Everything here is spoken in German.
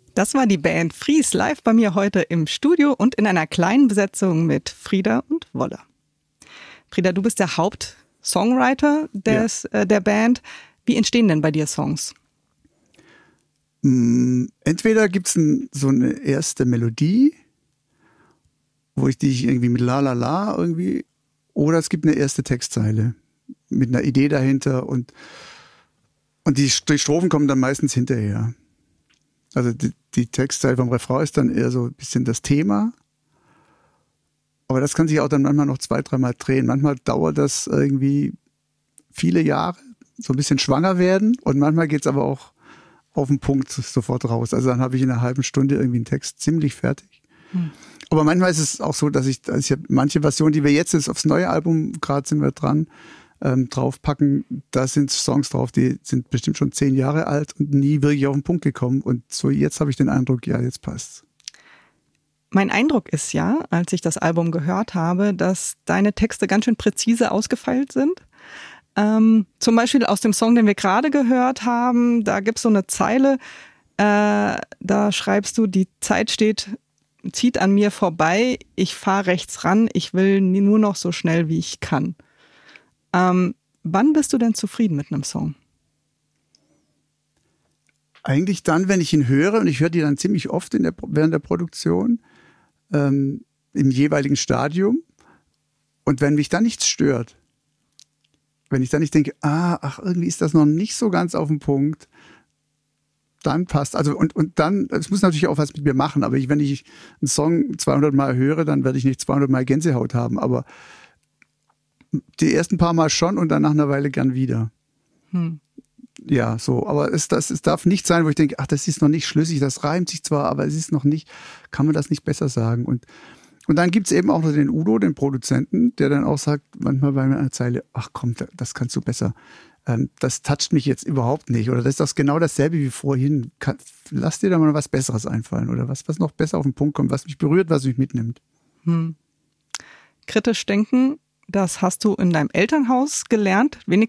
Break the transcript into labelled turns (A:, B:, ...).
A: Das war die Band Fries live bei mir heute im Studio und in einer kleinen Besetzung mit Frieda und Wolle. Frieda, du bist der Hauptsongwriter der Band. Wie entstehen denn bei dir Songs?
B: Entweder gibt es so eine erste Melodie, die ich irgendwie mit La La La irgendwie, oder es gibt eine erste Textzeile mit einer Idee dahinter und die Strophen kommen dann meistens hinterher. Also die Textzeile vom Refrain ist dann eher so ein bisschen das Thema. Aber das kann sich auch dann manchmal noch 2-3 Mal drehen. Manchmal dauert das irgendwie viele Jahre, so ein bisschen schwanger werden. Und manchmal geht es aber auch auf den Punkt sofort raus. Also dann habe ich in einer halben Stunde irgendwie einen Text ziemlich fertig. Aber manchmal ist es auch so, dass ich manche Versionen, die wir jetzt aufs neue Album, gerade sind wir dran, draufpacken, da sind Songs drauf, die sind bestimmt schon 10 Jahre alt und nie wirklich auf den Punkt gekommen. Und so jetzt habe ich den Eindruck, ja, jetzt passt's.
A: Mein Eindruck ist ja, als ich das Album gehört habe, dass deine Texte ganz schön präzise ausgefeilt sind. Zum Beispiel aus dem Song, den wir gerade gehört haben, da gibt es so eine Zeile, da schreibst du, die Zeit zieht an mir vorbei, ich fahre rechts ran, ich will nur noch so schnell, wie ich kann. Wann bist du denn zufrieden mit einem Song?
B: Eigentlich dann, wenn ich ihn höre, und ich höre die dann ziemlich oft während der Produktion, im jeweiligen Stadium, und wenn mich dann nichts stört, wenn ich dann nicht denke, irgendwie ist das noch nicht so ganz auf den Punkt, dann passt. Also und dann, es muss natürlich auch was mit mir machen, aber wenn ich einen Song 200 Mal höre, dann werde ich nicht 200 Mal Gänsehaut haben, aber die ersten paar Mal schon und dann nach einer Weile gern wieder. Ja, so. Aber es darf nicht sein, wo ich denke, das ist noch nicht schlüssig, das reimt sich zwar, aber es ist noch nicht, kann man das nicht besser sagen. Und dann gibt's eben auch noch den Udo, den Produzenten, der dann auch sagt, manchmal bei einer Zeile, ach komm, das kannst du besser. Das toucht mich jetzt überhaupt nicht. Oder das ist doch genau dasselbe wie vorhin. Lass dir da mal was Besseres einfallen oder was noch besser auf den Punkt kommt, was mich berührt, was mich mitnimmt.
A: Kritisch denken, das hast du in deinem Elternhaus gelernt.